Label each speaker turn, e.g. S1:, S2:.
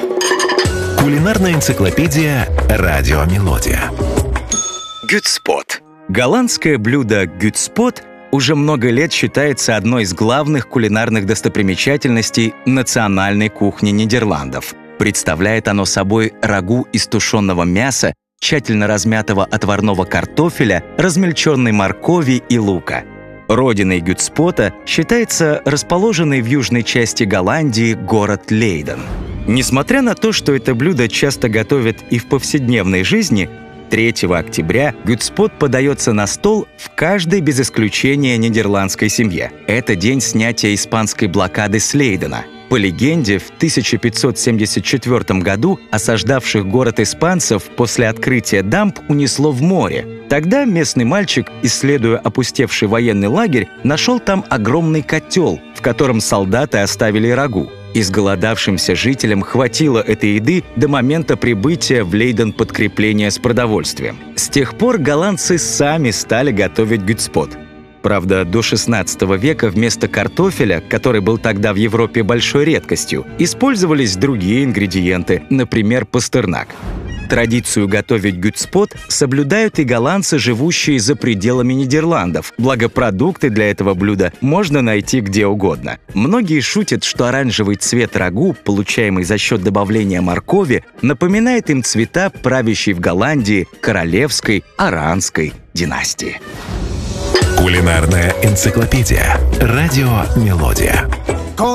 S1: Кулинарная энциклопедия «Радио Мелодия».
S2: Гютспот. Голландское блюдо гютспот уже много лет считается одной из главных кулинарных достопримечательностей национальной кухни Нидерландов. Представляет оно собой рагу из тушеного мяса, тщательно размятого отварного картофеля, размельченной моркови и лука. Родиной гютспота считается расположенный в южной части Голландии город Лейден. Несмотря на то, что это блюдо часто готовят и в повседневной жизни, 3 октября гютспот подается на стол в каждой без исключения нидерландской семье. Это день снятия испанской блокады с Лейдена. По легенде, в 1574 году осаждавших город испанцев после открытия дамб унесло в море. Тогда местный мальчик, исследуя опустевший военный лагерь, нашел там огромный котел, в котором солдаты оставили рагу. Изголодавшимся жителям хватило этой еды до момента прибытия в Лейден подкрепления с продовольствием. С тех пор голландцы сами стали готовить гютспот. Правда, до XVI века вместо картофеля, который был тогда в Европе большой редкостью, использовались другие ингредиенты, например, пастернак. Традицию готовить гютспот соблюдают и голландцы, живущие за пределами Нидерландов, благо продукты для этого блюда можно найти где угодно. Многие шутят, что оранжевый цвет рагу, получаемый за счет добавления моркови, напоминает им цвета правящей в Голландии королевской Оранской династии.
S1: Кулинарная энциклопедия «Радио Мелодия».